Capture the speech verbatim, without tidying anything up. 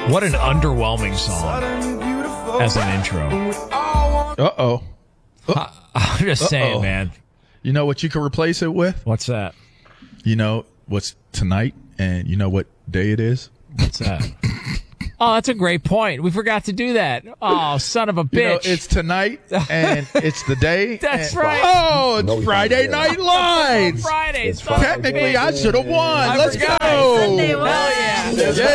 What an underwhelming song as an intro. Uh-oh. I, I'm just Uh-oh. saying, man. You know what you can replace it with? What's that? You know what's tonight, and you know what day it is? What's that? Oh, that's a great point. We forgot to do that. Oh, son of a bitch. You know, it's tonight, and it's the day. That's and, right. Oh, it's No, we Friday can't do Night Lights. Friday. It's son of a Technically, bitch. I should have won. I Let's forgot. go. Sunday Hell yeah. Yeah.